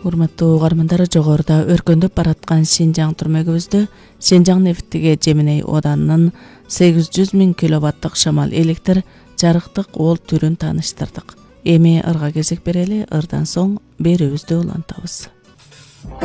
Урматтуу угармандар, жогоруда өркөндөп бараткан Шинжаң түрмөгүбүздө Шинжаң нефтиге Жеминей оданынын 800 000 киловаттык шамал электр жарыктык ол түрүн тааныштырдык. Эми ырга кезек берели, ырдан соң берүүбүздү улантабыз.